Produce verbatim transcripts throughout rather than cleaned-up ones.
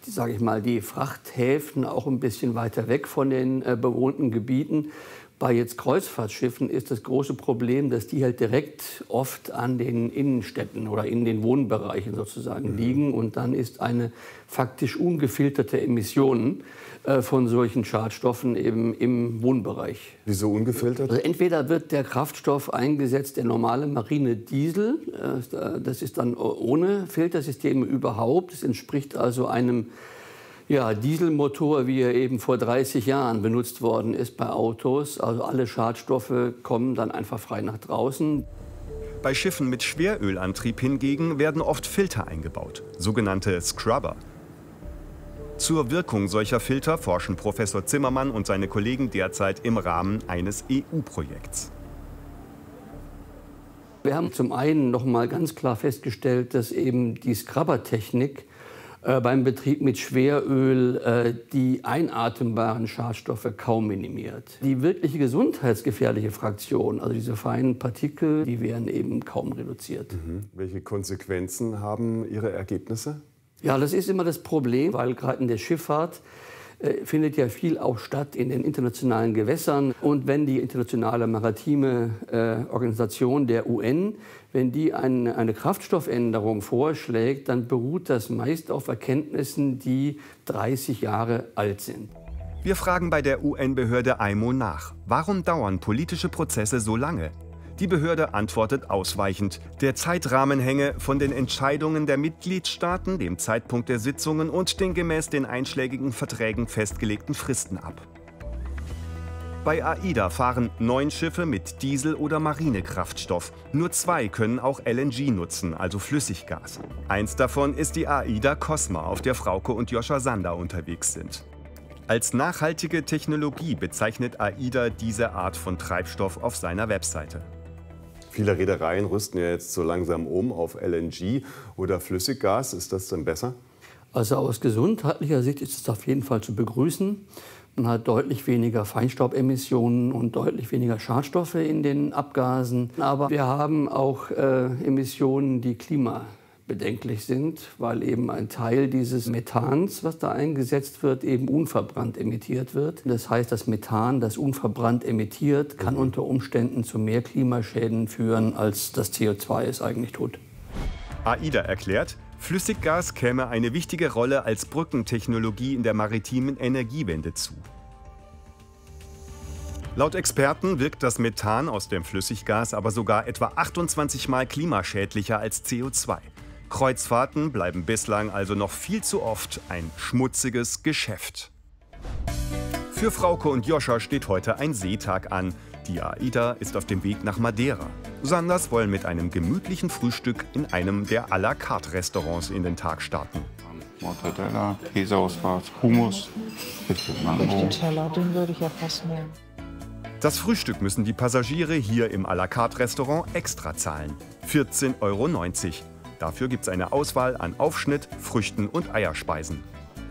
sage ich mal, die Frachthäfen auch ein bisschen weiter weg von den äh, bewohnten Gebieten. Bei jetzt Kreuzfahrtschiffen ist das große Problem, dass die halt direkt oft an den Innenstädten oder in den Wohnbereichen sozusagen mhm. liegen. Und dann ist eine faktisch ungefilterte Emission äh, von solchen Schadstoffen eben im Wohnbereich. Wieso ungefiltert? Also entweder wird der Kraftstoff eingesetzt, der normale marine Diesel. Äh, das ist dann ohne Filtersysteme überhaupt. Das entspricht also einem Ja, Dieselmotor, wie er eben vor dreißig Jahren benutzt worden ist bei Autos. Also alle Schadstoffe kommen dann einfach frei nach draußen. Bei Schiffen mit Schwerölantrieb hingegen werden oft Filter eingebaut, sogenannte Scrubber. Zur Wirkung solcher Filter forschen Professor Zimmermann und seine Kollegen derzeit im Rahmen eines E U-Projekts. Wir haben zum einen noch mal ganz klar festgestellt, dass eben die Scrubber-Technik Äh, beim Betrieb mit Schweröl äh, die einatembaren Schadstoffe kaum minimiert. Die wirkliche gesundheitsgefährliche Fraktion, also diese feinen Partikel, die werden eben kaum reduziert. Mhm. Welche Konsequenzen haben Ihre Ergebnisse? Ja, das ist immer das Problem, weil gerade in der Schifffahrt äh, findet ja viel auch statt in den internationalen Gewässern. Und wenn die internationale maritime äh, Organisation der U N, wenn die eine, eine Kraftstoffänderung vorschlägt, dann beruht das meist auf Erkenntnissen, die dreißig Jahre alt sind. Wir fragen bei der U N-Behörde I M O nach. Warum dauern politische Prozesse so lange? Die Behörde antwortet ausweichend. Der Zeitrahmen hänge von den Entscheidungen der Mitgliedstaaten, dem Zeitpunkt der Sitzungen und den gemäß den einschlägigen Verträgen festgelegten Fristen ab. Bei AIDA fahren neun Schiffe mit Diesel- oder Marinekraftstoff. Nur zwei können auch L N G nutzen, also Flüssiggas. Eins davon ist die AIDA Cosma, auf der Frauke und Joscha Sander unterwegs sind. Als nachhaltige Technologie bezeichnet AIDA diese Art von Treibstoff auf seiner Webseite. Viele Reedereien rüsten ja jetzt so langsam um auf L N G oder Flüssiggas. Ist das denn besser? Also aus gesundheitlicher Sicht ist es auf jeden Fall zu begrüßen. Man hat deutlich weniger Feinstaubemissionen und deutlich weniger Schadstoffe in den Abgasen. Aber wir haben auch äh, Emissionen, die klimabedenklich sind, weil eben ein Teil dieses Methans, was da eingesetzt wird, eben unverbrannt emittiert wird. Das heißt, das Methan, das unverbrannt emittiert, kann unter Umständen zu mehr Klimaschäden führen, als das C O zwei es eigentlich tut. AIDA erklärt, Flüssiggas käme eine wichtige Rolle als Brückentechnologie in der maritimen Energiewende zu. Laut Experten wirkt das Methan aus dem Flüssiggas aber sogar etwa achtundzwanzig Mal klimaschädlicher als C O zwei. Kreuzfahrten bleiben bislang also noch viel zu oft ein schmutziges Geschäft. Für Frauke und Joscha steht heute ein Seetag an. Die AIDA ist auf dem Weg nach Madeira. Sanders wollen mit einem gemütlichen Frühstück in einem der à la carte Restaurants in den Tag starten. Mortadella, Käseausfahrt, Hummus, Mango. Den Teller, den würde ich ja fast nehmen. Das Frühstück müssen die Passagiere hier im à la carte Restaurant extra zahlen. vierzehn Euro neunzig. Dafür gibt es eine Auswahl an Aufschnitt, Früchten und Eierspeisen.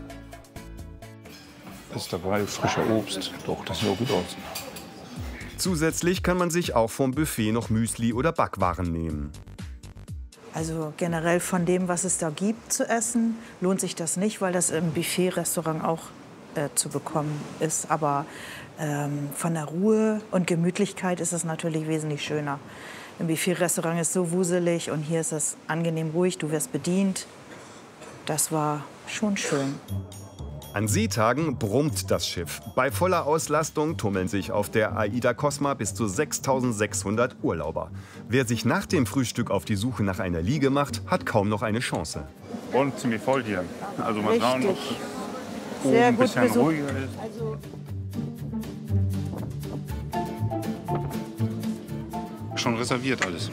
Ist dabei frischer Obst. Doch, das sieht auch gut aus. Zusätzlich kann man sich auch vom Buffet noch Müsli oder Backwaren nehmen. Also generell von dem, was es da gibt zu essen, lohnt sich das nicht, weil das im Buffet-Restaurant auch äh, zu bekommen ist. Aber ähm, von der Ruhe und Gemütlichkeit ist es natürlich wesentlich schöner. Im Buffet-Restaurant ist es so wuselig und hier ist es angenehm ruhig, du wirst bedient. Das war schon schön. An Seetagen brummt das Schiff. Bei voller Auslastung tummeln sich auf der AIDA Cosma bis zu sechstausendsechshundert Urlauber. Wer sich nach dem Frühstück auf die Suche nach einer Liege macht, hat kaum noch eine Chance. Und ziemlich voll hier. Also mal schauen, ob es Sehr ein gut bisschen besucht. ruhiger ist. Also Schon reserviert alles.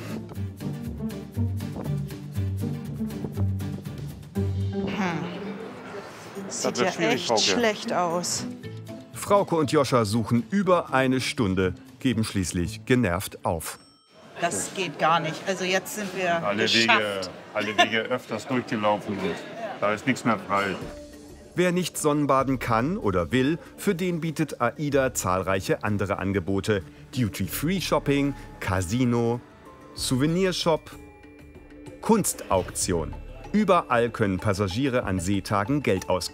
sieht ja echt Frauke. schlecht aus. Frauke und Joscha suchen über eine Stunde, geben schließlich genervt auf. Das geht gar nicht. Also jetzt sind wir Alle Wege, geschafft. alle Wege öfters durchgelaufen. Da ist nichts mehr frei. Wer nicht Sonnenbaden kann oder will, für den bietet AIDA zahlreiche andere Angebote. Duty-Free-Shopping, Casino, Souvenirshop, Kunstauktion. Überall können Passagiere an Seetagen Geld ausgeben.